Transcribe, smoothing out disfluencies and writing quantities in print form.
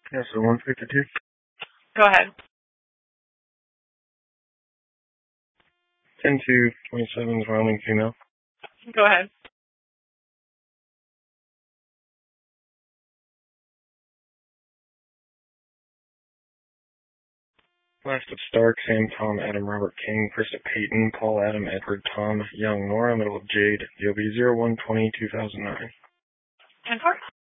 Yeah, so 152. Go ahead. 10-2-27 is Wyoming female. Go ahead. Last of Stark, Sam, Tom, Adam, Robert, King, Krista, Peyton, Paul, Adam, Edward, Tom, Young, Nora, middle of Jade, DOB 01-20-2009. 10-4.